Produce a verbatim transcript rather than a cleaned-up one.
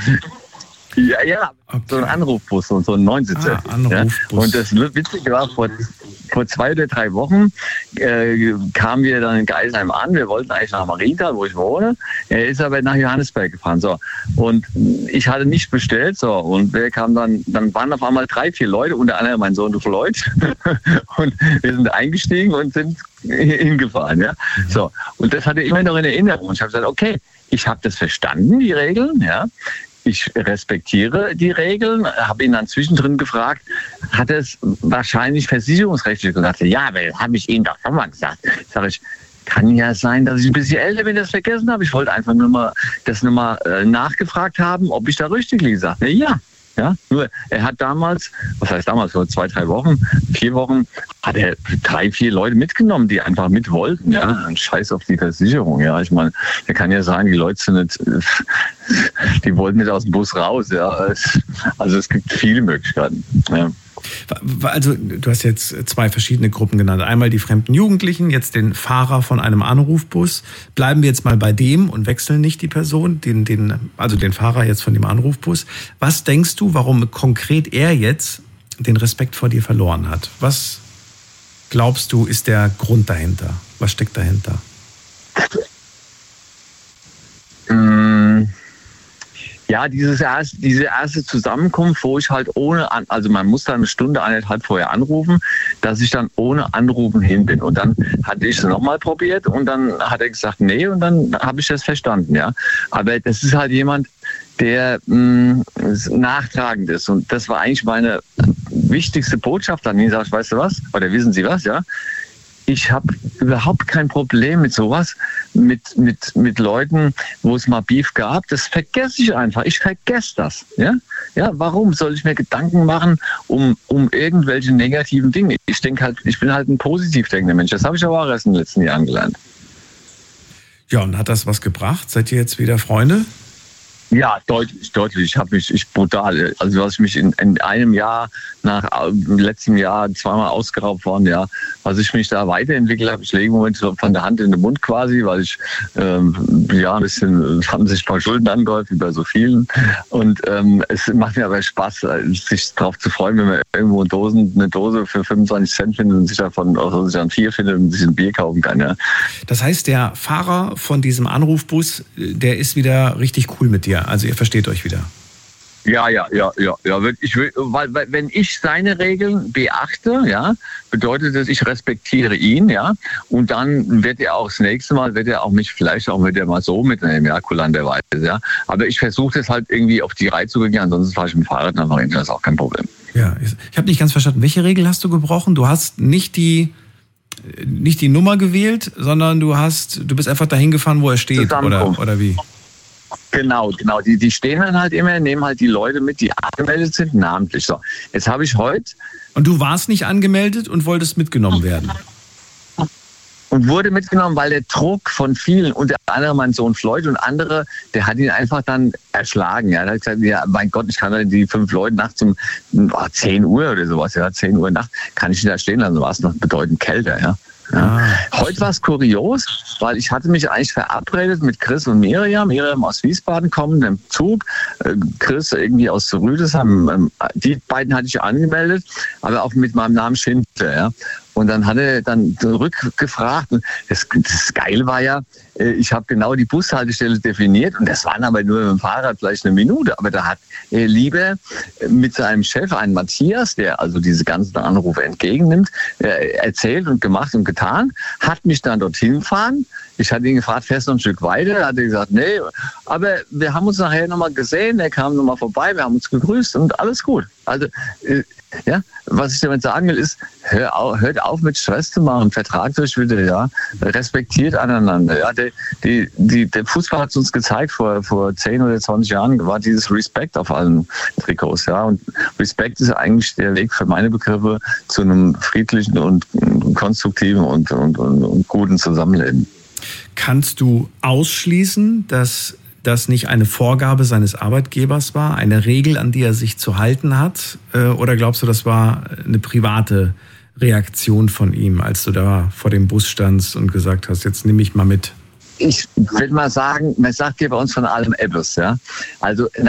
Ja, ja, okay. So ein Anrufbus, so, so ein Neunsitzer. Ah, Anrufbus. Ja. Und das Witzige war, vor, vor zwei oder drei Wochen äh, kamen wir dann in Geisenheim an. Wir wollten eigentlich nach Marienthal, wo ich wohne. Er ist aber nach Johannesberg gefahren. So. Und ich hatte nicht bestellt. So. Und wir kamen dann, dann waren auf einmal drei, vier Leute, unter anderem mein Sohn Floyd. Und wir sind eingestiegen und sind hingefahren. Ja. Mhm. So. Und das hatte ich immer noch in Erinnerung. Und ich habe gesagt, okay, ich habe das verstanden, die Regeln, ja. Ich respektiere die Regeln, habe ihn dann zwischendrin gefragt, hat es wahrscheinlich versicherungsrechtlich gesagt? Ja, aber das habe ich Ihnen doch schon mal gesagt. Sag ich, kann ja sein, dass ich ein bisschen älter bin, das vergessen habe. Ich wollte einfach nur mal das nur mal äh, nachgefragt haben, ob ich da richtig liege. Sagt er, ja. Ja, nur er hat damals, was heißt damals, vor zwei, drei Wochen, vier Wochen, hat er drei, vier Leute mitgenommen, die einfach mit wollten. Ja, ein Scheiß auf die Versicherung. Ja, ich meine, er kann ja sagen, die Leute sind nicht, die wollten nicht aus dem Bus raus. Ja, also es gibt viele Möglichkeiten. Ja. Also du hast jetzt zwei verschiedene Gruppen genannt. Einmal die fremden Jugendlichen, jetzt den Fahrer von einem Anrufbus. Bleiben wir jetzt mal bei dem und wechseln nicht die Person, den, den, also den Fahrer jetzt von dem Anrufbus. Was denkst du, warum konkret er jetzt den Respekt vor dir verloren hat? Was glaubst du, ist der Grund dahinter? Was steckt dahinter? Ja, dieses erste, diese erste Zusammenkunft, wo ich halt ohne, an, also man muss dann eine Stunde, eineinhalb vorher anrufen, dass ich dann ohne Anrufen hin bin. Und dann hatte ich es nochmal probiert und dann hat er gesagt, nee, und dann habe ich das verstanden, ja. Aber das ist halt jemand, der mh, nachtragend ist. Und das war eigentlich meine wichtigste Botschaft an ihn. Ich sage, weißt du was? Oder wissen Sie was, ja? Ich habe überhaupt kein Problem mit sowas, mit, mit, mit Leuten, wo es mal Beef gab. Das vergesse ich einfach. Ich vergesse das. Ja? Ja, warum soll ich mir Gedanken machen um, um irgendwelche negativen Dinge? Ich denke halt, ich bin halt ein positiv denkender Mensch. Das habe ich aber auch erst in den letzten Jahren gelernt. Ja, und hat das was gebracht? Seid ihr jetzt wieder Freunde? Ja, deutlich, deutlich. Ich habe mich, ich brutal, also was ich mich in, in einem Jahr nach im letzten Jahr zweimal ausgeraubt worden, ja, was ich mich da weiterentwickelt habe. Ich lege im Moment von der Hand in den Mund quasi, weil ich ähm, ja ein bisschen, haben sich ein paar Schulden angehäuft, wie bei so vielen. Und ähm, es macht mir aber Spaß, sich darauf zu freuen, wenn man irgendwo eine Dose, eine Dose für fünfundzwanzig Cent findet und sich davon, also sich dann vier findet und sich ein Bier kaufen kann, ja. Das heißt, der Fahrer von diesem Anrufbus, der ist wieder richtig cool mit dir. Also ihr versteht euch wieder. Ja, ja, ja, ja, ja. Ich will, weil, weil wenn ich seine Regeln beachte, ja, bedeutet das, ich respektiere ihn, ja, und dann wird er auch das nächste Mal, wird er auch mich vielleicht auch mit der mal so mitnehmen, ja, kulanterweise, ja. Aber ich versuche das halt irgendwie auf die Reihe zu gehen, ansonsten fahre ich mit dem Fahrrad nach Marienthal, das ist auch kein Problem. Ja, ich habe nicht ganz verstanden, welche Regel hast du gebrochen? Du hast nicht die nicht die Nummer gewählt, sondern du hast, du bist einfach dahin gefahren, wo er steht, oder, oder wie? Genau, genau. Die, die stehen dann halt immer, nehmen halt die Leute mit, die angemeldet sind, namentlich. So, jetzt habe ich heute... Und du warst nicht angemeldet und wolltest mitgenommen werden? Und wurde mitgenommen, weil der Druck von vielen, unter anderem mein Sohn Floyd und andere, der hat ihn einfach dann erschlagen. Ja. Er hat gesagt, ja, mein Gott, ich kann da die fünf Leute nachts um oh, zehn Uhr oder sowas, ja, zehn Uhr Nacht, kann ich nicht da stehen lassen, war es noch bedeutend kälter, ja. Ja. Ah. Heute war es kurios, weil ich hatte mich eigentlich verabredet mit Chris und Miriam. Miriam aus Wiesbaden kommen im Zug, Chris irgendwie aus Rüdesheim. Die beiden hatte ich angemeldet, aber auch mit meinem Namen Schindler. Ja. Und dann hat er dann zurückgefragt. Das, das Geile war ja, ich habe genau die Bushaltestelle definiert und das waren aber nur mit dem Fahrrad vielleicht eine Minute. Aber da hat er lieber mit seinem Chef, einen Matthias, der also diese ganzen Anrufe entgegennimmt, erzählt und gemacht und getan, hat mich dann dorthin gefahren. Ich hatte ihn gefragt, fährst du ein Stück weiter? Hat er gesagt, nee. Aber wir haben uns nachher nochmal gesehen, er kam nochmal vorbei, wir haben uns gegrüßt und alles gut. Also, äh, ja, was ich damit sagen will, ist, hör auf, hört auf mit Stress zu machen, vertragt euch wieder, ja, respektiert aneinander. Ja, die, die, die, der Fußball hat es uns gezeigt, vor, vor zehn oder zwanzig Jahren war dieses Respekt auf allen Trikots, ja, und Respekt ist eigentlich der Weg für meine Begriffe zu einem friedlichen und konstruktiven und, und, und, und guten Zusammenleben. Kannst du ausschließen, dass das nicht eine Vorgabe seines Arbeitgebers war, eine Regel, an die er sich zu halten hat? Oder glaubst du, das war eine private Reaktion von ihm, als du da vor dem Bus standst und gesagt hast, jetzt nehme ich mal mit? Ich würde mal sagen, man sagt hier bei uns von allem etwas, ja. Also